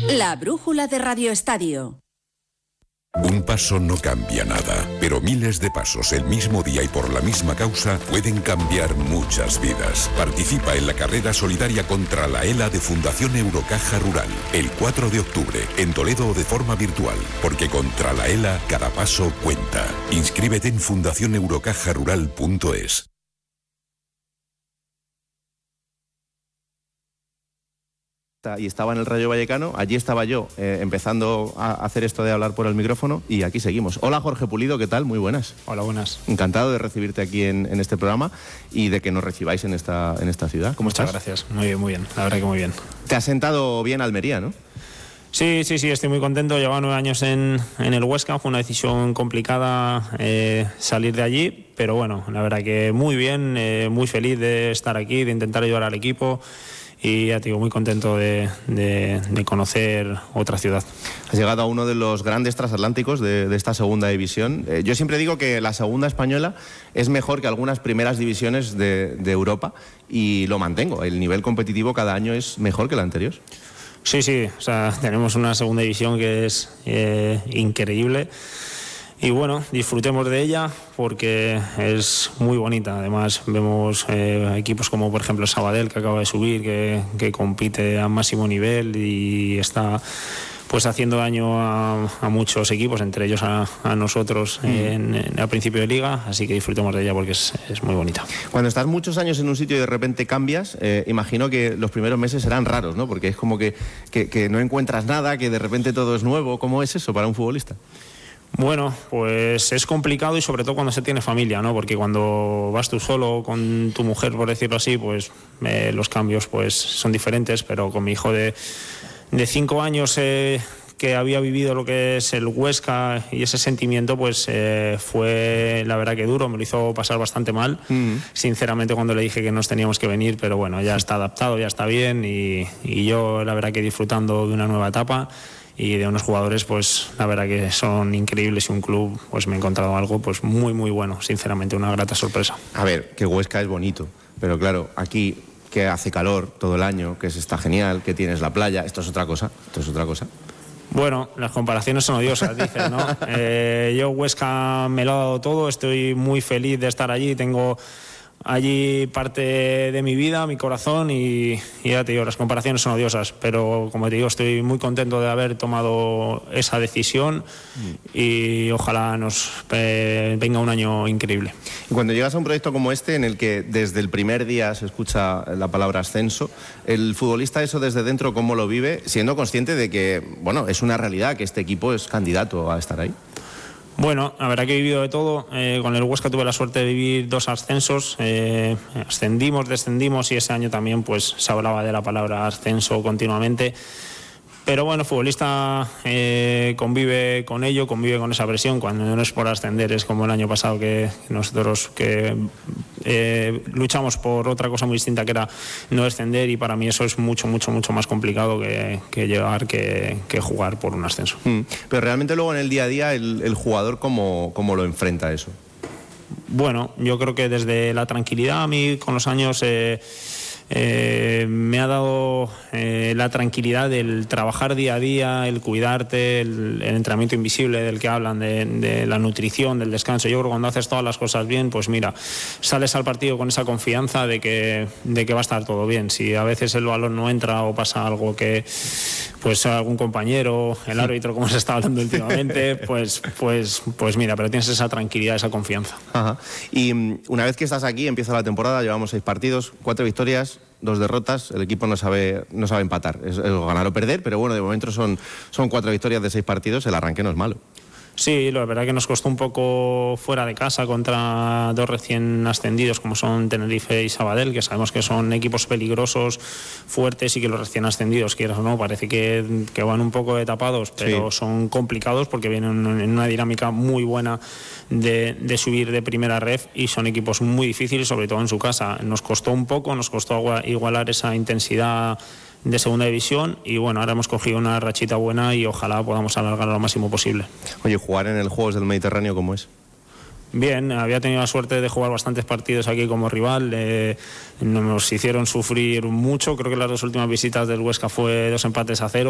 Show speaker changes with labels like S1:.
S1: La brújula de Radio Estadio.
S2: Un paso no cambia nada, pero miles de pasos el mismo día y por la misma causa pueden cambiar muchas vidas. Participa en la carrera solidaria contra la ELA de Fundación Eurocaja Rural, el 4 de octubre, en Toledo o de forma virtual, porque contra la ELA cada paso cuenta. Inscríbete en fundacioneurocajarural.es.
S3: Y estaba en el Rayo Vallecano, allí estaba yo empezando a hacer esto de hablar por el micrófono y aquí seguimos. Hola Jorge Pulido, ¿qué tal? Muy buenas.
S4: Hola, buenas.
S3: Encantado de recibirte aquí en este programa y de que nos recibáis en esta ciudad. ¿Cómo estás?
S4: Muchas gracias, muy bien, la verdad que muy bien.
S3: Te has sentado bien Almería, ¿no?
S4: Sí, estoy muy contento. Llevaba 9 años en el Huesca, fue una decisión complicada salir de allí, pero bueno, la verdad que muy bien, muy feliz de estar aquí, de intentar ayudar al equipo. Y ya te digo, muy contento de conocer otra ciudad.
S3: Has llegado a uno de los grandes transatlánticos de esta segunda división. Yo siempre digo que la segunda española es mejor que algunas primeras divisiones de Europa y lo mantengo. El nivel competitivo cada año es mejor que el anterior.
S4: Sí, o sea, tenemos una segunda división que es increíble. Y bueno, disfrutemos de ella porque es muy bonita. Además vemos equipos como por ejemplo Sabadell, que acaba de subir, que compite a máximo nivel y está pues haciendo daño a muchos equipos, entre ellos a nosotros al principio de liga, así que disfrutemos de ella porque es muy bonita.
S3: Cuando estás muchos años en un sitio y de repente cambias, imagino que los primeros meses serán raros, ¿no? Porque es como que no encuentras nada, que de repente todo es nuevo. ¿Cómo es eso para un futbolista?
S4: Bueno, pues es complicado y sobre todo cuando se tiene familia, ¿no? Porque cuando vas tú solo con tu mujer, por decirlo así, pues los cambios pues son diferentes, pero con mi hijo de 5 años que había vivido lo que es el Huesca y ese sentimiento, pues fue la verdad que duro, me lo hizo pasar bastante mal, sinceramente, cuando le dije que nos teníamos que venir, pero bueno, ya está adaptado, ya está bien y yo la verdad que disfrutando de una nueva etapa y de unos jugadores, pues la verdad que son increíbles y un club, pues me he encontrado algo pues muy bueno, sinceramente, una grata sorpresa.
S3: A ver, que Huesca es bonito, pero claro, aquí que hace calor todo el año, que está genial, que tienes la playa, esto es otra cosa.
S4: Bueno, las comparaciones son odiosas, dices, ¿no? Yo Huesca me lo he dado todo, estoy muy feliz de estar allí, tengo allí parte de mi vida, mi corazón y ya te digo, las comparaciones son odiosas, pero como te digo, estoy muy contento de haber tomado esa decisión y ojalá nos venga un año increíble.
S3: Y cuando llegas a un proyecto como este, en el que desde el primer día se escucha la palabra ascenso, el futbolista eso desde dentro, ¿cómo lo vive? Siendo consciente de que, bueno, es una realidad que este equipo es candidato a estar ahí.
S4: Bueno, la verdad que he vivido de todo. Con el Huesca tuve la suerte de vivir 2 ascensos. Ascendimos, descendimos y ese año también pues se hablaba de la palabra ascenso continuamente. Pero bueno, el futbolista convive con ello, convive con esa presión. Cuando no es por ascender, es como el año pasado que nosotros luchamos por otra cosa muy distinta, que era no descender, y para mí eso es mucho más complicado que llegar que jugar por un ascenso.
S3: Pero realmente luego en el día a día el jugador ¿cómo lo enfrenta eso?
S4: Bueno, yo creo que desde la tranquilidad, a mí con los años me ha dado la tranquilidad del trabajar día a día, el cuidarte, el entrenamiento invisible del que hablan, de la nutrición, del descanso. Yo creo que cuando haces todas las cosas bien, pues mira, sales al partido con esa confianza de que va a estar todo bien. Si a veces el balón no entra o pasa algo que pues algún compañero, el árbitro, como se está hablando últimamente, pues mira, pero tienes esa tranquilidad, esa confianza.
S3: Ajá. Y una vez que estás aquí, empieza la temporada, llevamos 6 partidos, 4 victorias, 2 derrotas, el equipo no sabe empatar, es ganar o perder, pero bueno, de momento son 4 victorias de 6 partidos, el arranque no es malo.
S4: Sí, la verdad que nos costó un poco fuera de casa contra 2 recién ascendidos como son Tenerife y Sabadell, que sabemos que son equipos peligrosos, fuertes, y que los recién ascendidos, quieras o no, parece que van un poco tapados, pero sí, son complicados porque vienen en una dinámica muy buena de subir de primera ref, y son equipos muy difíciles, sobre todo en su casa. Nos costó igualar esa intensidad de segunda división, y bueno, ahora hemos cogido una rachita buena y ojalá podamos alargarlo lo máximo posible.
S3: Oye, jugar en el Juegos del Mediterráneo, ¿cómo es?
S4: Bien, había tenido la suerte de jugar bastantes partidos aquí como rival, nos hicieron sufrir mucho. Creo que las 2 últimas visitas del Huesca fue 2 empates a 0.